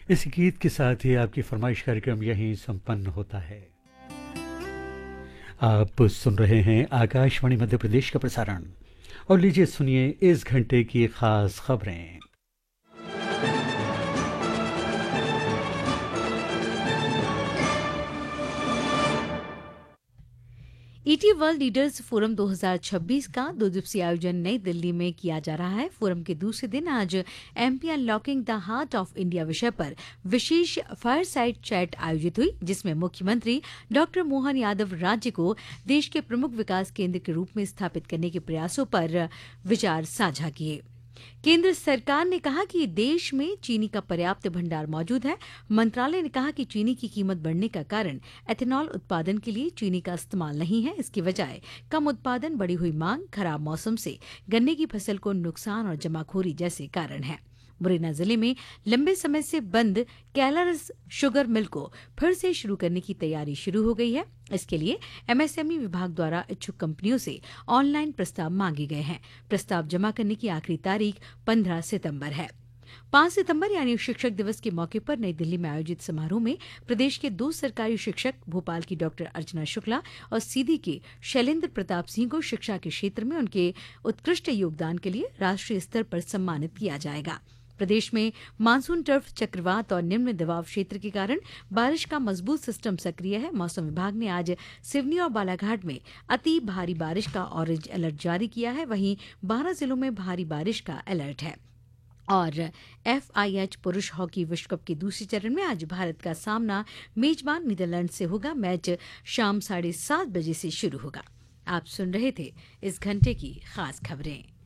इस गीत के साथ ही आपकी फरमाइश कार्यक्रम यहीं संपन्न होता है। आप सुन रहे हैं आकाशवाणी मध्य प्रदेश का प्रसारण और लीजिए सुनिए इस घंटे की खास खबरें। ईटी वर्ल्ड लीडर्स फोरम 2026 का 2 दिवसीय आयोजन नई दिल्ली में किया जा रहा है। फोरम के दूसरे दिन आज MP unlocking the heart of India विषय पर विशेष फायरसाइड चैट आयोजित हुई, जिसमें मुख्यमंत्री डॉक्टर मोहन यादव राज्य को देश के प्रमुख विकास केंद्र के रूप में स्थापित करने के प्रयासों पर विचार साझा किए। केंद्र सरकार ने कहा कि देश में चीनी का पर्याप्त भंडार मौजूद है। मंत्रालय ने कहा कि चीनी की कीमत बढ़ने का कारण एथेनॉल उत्पादन के लिए चीनी का इस्तेमाल नहीं है। इसकी वजह कम उत्पादन, बढ़ी हुई मांग, खराब मौसम से गन्ने की फसल को नुकसान और जमाखोरी जैसे कारण हैं। मुरैना जिले में लंबे समय से बंद कैलारस शुगर मिल को फिर से शुरू करने की तैयारी शुरू हो गई है। इसके लिए एमएसएमई विभाग द्वारा इच्छुक कंपनियों से ऑनलाइन प्रस्ताव मांगे गए हैं। प्रस्ताव जमा करने की आखिरी तारीख 15 सितंबर है। 5 सितंबर यानी शिक्षक दिवस के मौके पर नई दिल्ली में आयोजित समारोह में प्रदेश के 2 सरकारी शिक्षक, भोपाल की डॉक्टर अर्चना शुक्ला और सीधी के शैलेंद्र प्रताप सिंह को शिक्षा के क्षेत्र में उनके उत्कृष्ट योगदान के लिए राष्ट्रीय स्तर पर सम्मानित किया जाएगा। प्रदेश में मानसून टर्फ, चक्रवात और निम्न दबाव क्षेत्र के कारण बारिश का मजबूत सिस्टम सक्रिय है। मौसम विभाग ने आज सिवनी और बालाघाट में अति भारी बारिश का ऑरेंज अलर्ट जारी किया है। वहीं 12 जिलों में भारी बारिश का अलर्ट है। और एफआईएच पुरुष हॉकी विश्व कप के दूसरे चरण में आज भारत का सामना मेजबान नीदरलैंड से होगा। मैच शाम 7:30 बजे से शुरू होगा। आप सुन रहे थे इस घंटे की खास खबरें।